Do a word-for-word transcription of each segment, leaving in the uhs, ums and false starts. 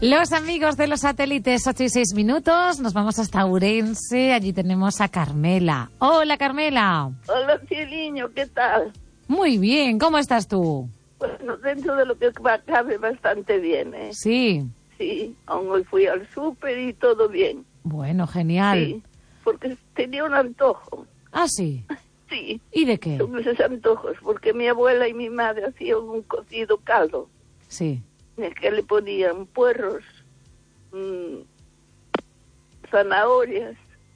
Los amigos de los satélites, ocho y seis minutos, nos vamos hasta Ourense, allí tenemos a Carmela. Hola, Carmela. Hola, Cieliño, ¿qué tal? Muy bien, ¿cómo estás tú? Bueno, dentro de lo que cabe bastante bien, ¿eh? Sí. Sí, aún hoy fui al súper y todo bien. Bueno, genial. Sí, porque tenía un antojo. Ah, sí. Sí. ¿Y de qué? Son esos antojos, porque mi abuela y mi madre hacían un cocido caldo. Sí. En el que le ponían puerros, mmm, zanahorias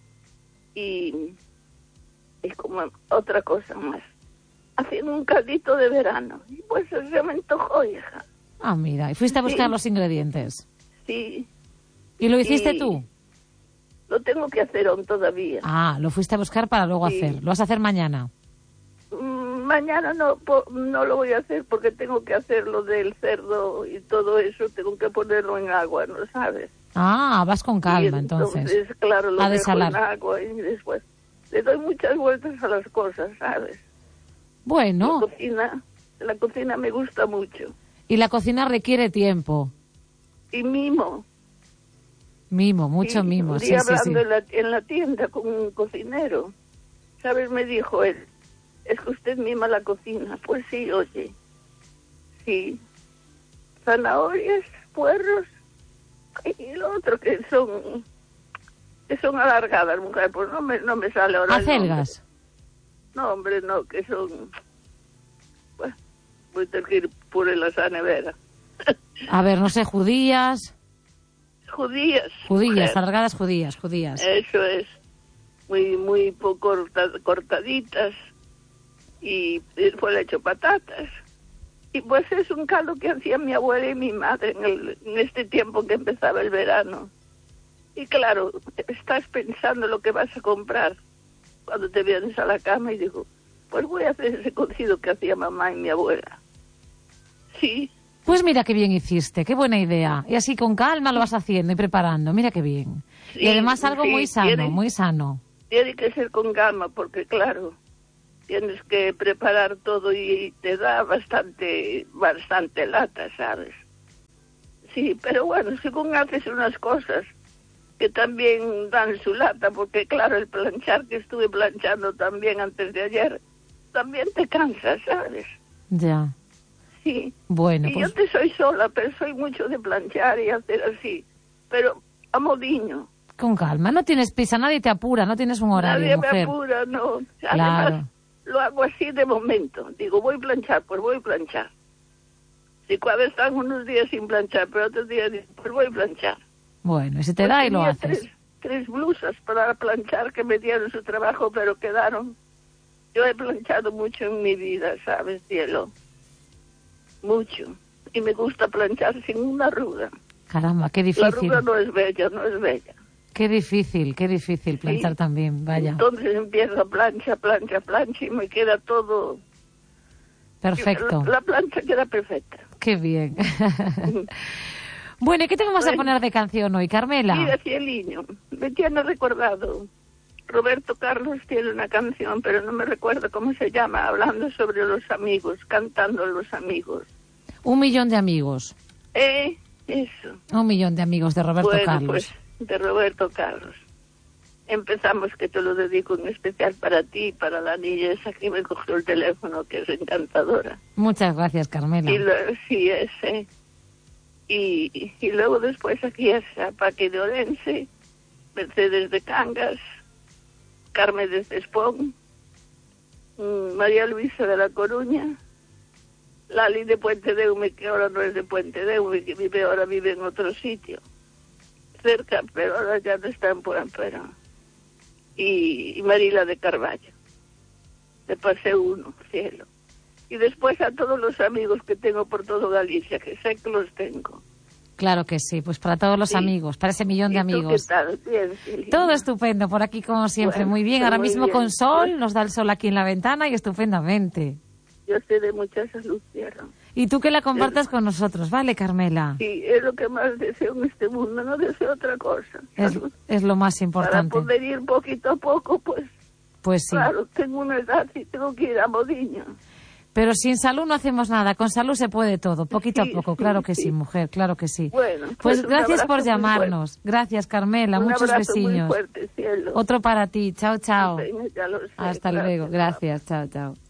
y, y como otra cosa más. Hacían un caldito de verano. Y pues se me antojó, hija. Ah, mira, y fuiste a buscar Sí. los ingredientes. Sí. ¿Y lo hiciste Y tú? Lo tengo que hacer aún todavía. Ah, lo fuiste a buscar para luego Sí. hacer. ¿Lo vas a hacer mañana? Mm, Mañana no po- no lo voy a hacer porque tengo que hacer lo del cerdo y todo eso. Tengo que ponerlo en agua, ¿no sabes? Ah, vas con calma, Y entonces. claro, lo A dejo desalar. en agua y después le doy muchas vueltas a las cosas, ¿sabes? Bueno, La cocina, la cocina me gusta mucho. y la cocina requiere tiempo. Y mimo. Mimo, mucho Y mimo, un sí, día sí, sí. hablando en la, en la tienda con un cocinero, ¿sabes? Me dijo él, es que usted mima la cocina. Pues sí, oye. Sí. Zanahorias, puerros y lo otro que son que son alargadas, mujer. Pues no me, no me sale ahora el nombre. Acelgas. No, hombre, no, que son... Bueno, voy a tener que ir por en la nevera. A ver, no sé, judías. Judías. Judías, mujer. alargadas judías, judías. Eso es. Muy, muy poco corta- cortaditas. Y después le echo patatas. Y pues es un caldo que hacía mi abuela y mi madre en, el, en este tiempo que empezaba el verano. Y claro, estás pensando lo que vas a comprar cuando te vienes a la cama y digo, pues voy a hacer ese cocido que hacía mamá y mi abuela. Sí. Pues mira qué bien hiciste, qué buena idea. Y así con calma lo vas haciendo y preparando, mira qué bien. Sí, y además algo sí, muy sano, tiene- muy sano. Tiene que ser con calma porque claro, tienes que preparar todo y te da bastante, bastante lata, ¿sabes? Sí, pero bueno, según haces unas cosas que también dan su lata, porque claro, el planchar que estuve planchando también antes de ayer, también te cansa, ¿sabes? Ya. Sí. Bueno, Y pues yo te soy sola, pero soy mucho de planchar y hacer así, pero a modiño. con calma. No tienes prisa, nadie te apura, no tienes un horario, Nadie mujer. me apura, no. Además, Claro. lo hago así de momento. Digo, voy a planchar, pues voy a planchar. Si cuando están unos días sin planchar, pero otros días digo, pues voy a planchar. Bueno, y si te Pues da y lo tenía haces. Tres, tres blusas para planchar que me dieron su trabajo, pero quedaron. Yo he planchado mucho en mi vida, ¿sabes, cielo? Mucho. Y me gusta planchar sin una arruga. Caramba, qué La difícil. arruga no es bella, no es bella. Qué difícil, qué difícil planchar Sí. también, vaya. Entonces empiezo a plancha, plancha, plancha y me queda todo... Perfecto. La, la plancha queda perfecta. Qué bien. Bueno, ¿y qué te vamos a Bueno. poner de canción hoy, Carmela? Mira, Cieliño, me tiene recordado. Roberto Carlos tiene una canción, pero no me recuerdo cómo se llama, hablando sobre los amigos, cantando a los amigos. Un millón de amigos. Eh, eso. Un millón de amigos de Roberto bueno, Carlos. pues, de Roberto Carlos. Empezamos, que te lo dedico en especial para ti y para la niña esa que me cogió el teléfono, que es encantadora. Muchas gracias, Carmela. Y lo, sí, ese. Y, y luego después aquí es a Paqui de Orense, Mercedes de Cangas, Carmen de Cespón, mm, María Luisa de La Coruña, Lali de Puente de Hume, que ahora no es de Puente de Hume, que vive ahora vive en otro sitio, cerca, pero ahora ya no está en Puerampera. Y, y Marila de Carballo. Te pasé uno, cielo. Y después a todos los amigos que tengo por todo Galicia, que sé que los tengo. Claro que sí, pues para todos los Sí. amigos, para ese millón de ¿Y tú amigos. qué tal? Bien, Silvia. Todo estupendo, por aquí como siempre, Bueno, muy bien. pues Ahora muy mismo bien. con sol, Pues- nos da el sol aquí en la ventana y estupendamente. Yo sé de mucha salud, cielo. Y tú que la compartas con nosotros, ¿vale, Carmela? Sí, es lo que más deseo en este mundo, no deseo otra cosa. Es, Salud. es lo más Para importante. poder ir poquito a poco, pues Pues sí. claro, tengo una edad y tengo que ir a Modiño. Pero sin salud no hacemos nada. Con salud se puede todo, poquito Sí, a poco. sí, Claro que sí, sí. mujer, claro que sí. Bueno, Pues, pues un gracias por abrazo muy llamarnos. Gracias, Carmela. Un Muchos abrazo muy besiños. fuerte, cielo. Otro para ti. Chao, chao. Venga, ya lo sé, Hasta gracias, luego. guapa. Gracias. Chao, chao.